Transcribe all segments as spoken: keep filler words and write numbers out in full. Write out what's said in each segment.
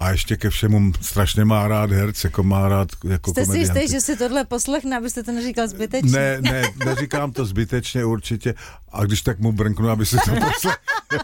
A ještě ke všemu strašně má rád herc, jako má rád jako Jste komedianty. si jistý, že si tohle poslechne, abyste to neříkal zbytečně? Ne, ne, neříkám to zbytečně určitě. A když tak mu brnknu, aby si to poslechne.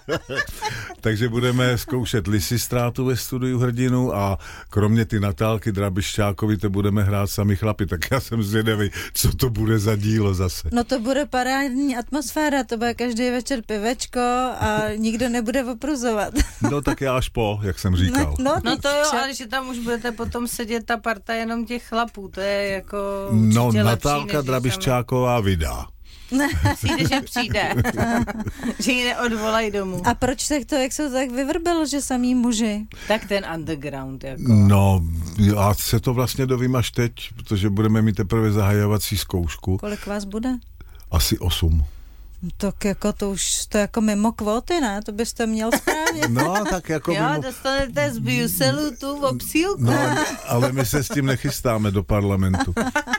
Takže budeme zkoušet Lisistrátu ve studiu Hrdinu a kromě ty Natálky Drabišťákovi to budeme hrát sami chlapi. Tak já jsem zvědavý, co to bude za dílo zase. No to bude parádní atmosféra, to bude každý večer pivečko a nikdo nebude opruzovat. No tak já až po, jak jsem říkal. No, No to jo, ale že tam už budete potom sedět ta parta jenom těch chlapů, to je jako No určitě Natálka lepší, Drabišťáková vydá. Přijde, že přijde. Že ji neodvolají domů. A proč se to, jak se to tak vyvrbilo, že samý muži? Tak ten underground, jako. No, já se to vlastně dovím až teď, protože budeme mít teprve zahajovací zkoušku. Kolik vás bude? Asi osm. Tak jako to už, to jako mimo kvóty, ne? To byste měl správně. No, tak jako... Jo, mimo... dostanete z Bruselu tu obsílku. No, ale my se s tím nechystáme do parlamentu.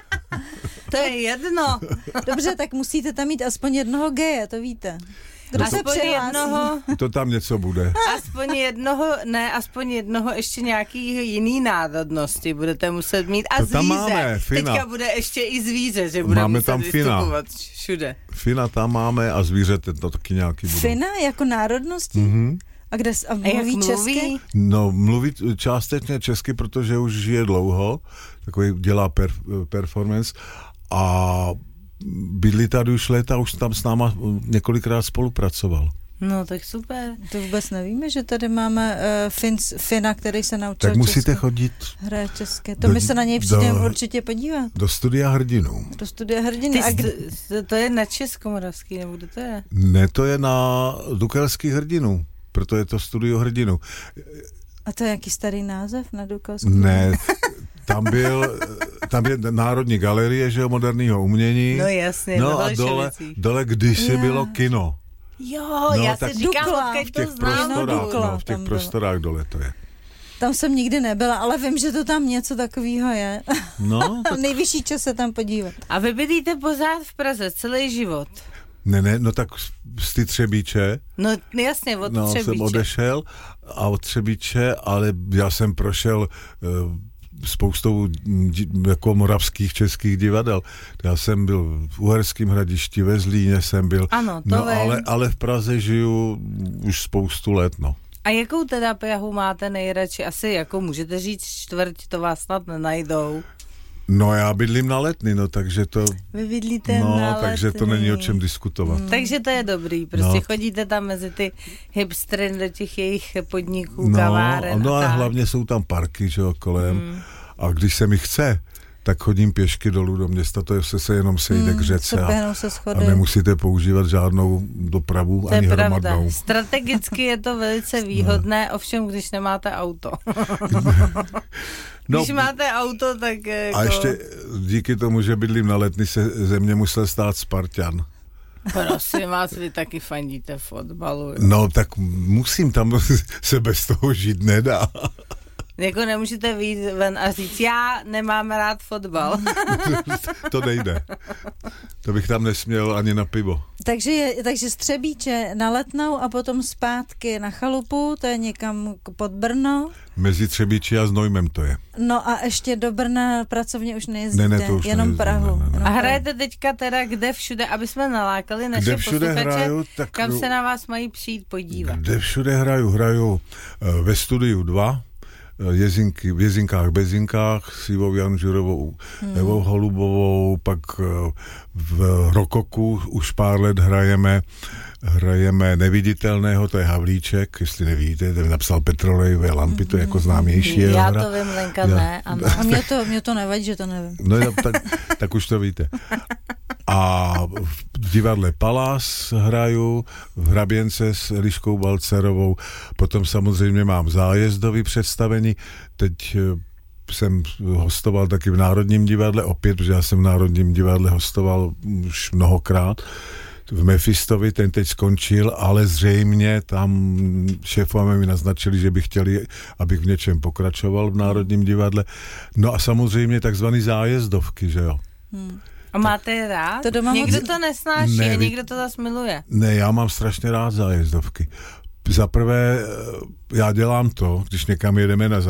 To je jedno. Dobře, tak musíte tam mít aspoň jednoho geje, to víte. Kdo se Aspoň přihlásí? jednoho, To tam něco bude. aspoň jednoho, ne, aspoň jednoho ještě nějaký jiný národnosti budete muset mít. A To tam zvíře. máme, Fina. Teďka bude ještě i zvíře, že bude Máme muset tam Fina. vystupovat všude. Fina tam máme a zvířete to taky nějaký budou. Fina jako národností? Mhm. A kde s- a A jak mluví česky? mluví? No, mluví částečně česky, protože už žije dlouho, takový dělá per, performance a bydlí tady už léta, už tam s náma několikrát spolupracoval. No tak super. To vůbec nevíme, že tady máme uh, Fins, Fina, který se naučil Tak musíte česky. chodit Hraje česky. To do- my se na něj přijdeme do- určitě podívat. do studia Hrdinů. Do studia Hrdiny. Ty, A kdy... to, to je na Českomoravský, nebo kde to je? Ne, to je na Dukelských Hrdinů, proto je to studio Hrdinů. A to je jaký starý název na Dukalském? Ne, tam byl, tam je Národní galerie, že jo, moderního umění. No jasně, No ve a dole, Holešovicích. dole kdysi Já. bylo kino. Jo, No, já tak si říkám, Dukla. odkud V to těch znám. prostorách, Dukla no, v těch tam bylo. prostorách dole to je. Tam jsem nikdy nebyla, ale vím, že to tam něco takového je. No, tak, Nejvyšší čas se tam podívat. A vy bydlíte pořád v Praze celý život. ne, ne, no tak z ty Třebíče, No jasně, od no, Třebíče. jsem odešel a od Třebíče, ale já jsem prošel uh, spoustou di- jako moravských, českých divadel. Já jsem byl v Uherském Hradišti, ve Zlíně jsem byl, Ano, to no, vím. ale, ale v Praze žiju už spoustu let, no. A jakou teda Prahu máte nejradši? Asi jako můžete říct čtvrť, to vás snad nenajdou. No já bydlím na Letný, no takže to, Vy bydlíte no, na takže to Letný. není o čem diskutovat. Mm. Takže to je dobrý, prostě No. chodíte tam mezi ty hipstry do těch jejich podniků, No, kaváren no a a tak. hlavně jsou tam parky, že jo, kolem. Mm. A když se mi chce, tak chodím pěšky dolů do města, to je se, se jenom sejde Mm, k řece se a, běhnou se a schody. nemusíte používat žádnou dopravu, To je ani pravda. hromadnou. Strategicky je to velice výhodné, ovšem když nemáte auto. No, Když máte auto, tak jako... a ještě díky tomu, že bydlím na Letný, se ze mě musel stát Spartan. Prosím vás, vy taky fandíte fotbalu. Jo. No tak musím, tam se bez toho žít nedá. Jako nemůžete vyjít ven a říct, já nemám rád fotbal. To nejde. To bych tam nesměl ani na pivo. Takže, je, takže z Třebíče na Letnou a potom zpátky na chalupu, to je někam k- pod Brno. Mezi Třebíči a Znojmem to je. No a ještě do Brna pracovně už nejezdíte, Ne, ne, to už jenom nejezdím, Prahu. ne, ne, ne. Jenom A Prahu. hrajete teďka teda kde všude, aby jsme nalákali naše Kde všude posluchače, hraju, tak... kam se na vás mají přijít podívat. Kde všude hraju? Hraju eh, ve studiu dva, eh, Jezinky, v Jezinkách, Bezinkách s Ivou Janžurovou, hmm. Evou Holubovou, pak eh, v Rokoku už pár let hrajeme hrajeme Neviditelného, to je Havlíček, jestli nevíte, ten napsal Petrolejové lampy, to je jako známější jeho Já hra. to vím, Lenka, Já- ne, ano. A mě to, mě to nevadí, že to nevím. No jo, tak, tak už to víte. A v divadle Palás hraju, v Hraběnce s Eliškou Balcerovou, potom samozřejmě mám zájezdový představení, teď eh, jsem hostoval taky v Národním divadle, opět, protože já jsem v Národním divadle hostoval už mnohokrát, v Mefistovi, ten teď skončil, ale zřejmě tam šéfové mi naznačili, že by chtěli, abych v něčem pokračoval v Národním divadle. No a samozřejmě takzvaný zájezdovky, že jo. Hmm. A máte je rád? To doma Někdo moc- to nesnáší, Ne, a vy- někdo to zase miluje. Ne, já mám strašně rád zájezdovky. Za prvé, já dělám to, když někam jedeme na